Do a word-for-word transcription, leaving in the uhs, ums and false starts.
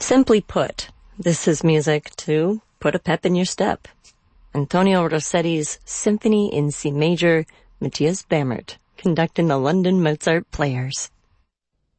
Simply put, this is music to put a pep in your step. Antonio Rossetti's Symphony in C Major, Matthias Bamert, conducting the London Mozart Players.